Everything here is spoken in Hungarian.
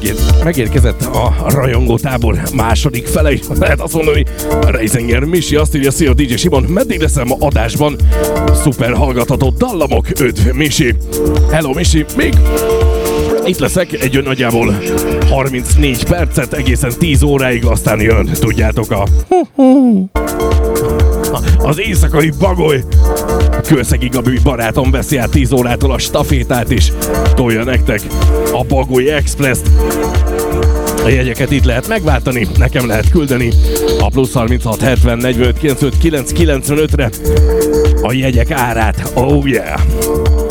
megérkezett a rajongó tábor második fele, és lehet azt mondani, Reisinger Misi azt írja, szia DJ Simon, meddig leszel ma adásban? Szuper hallgatható dallamok, üdv Misi! Hello Misi, még itt leszek egy nagyjából 34 percet, egészen 10 óráig, aztán jön, tudjátok, az éjszakai bagoly. Kőszegi Gabi barátom veszi át 10 órától a stafétát, és tolja nektek a Bagoly Express-t. A jegyeket itt lehet megváltani, nekem lehet küldeni a +36 70 45 95 995-re a jegyek árát. Oh yeah!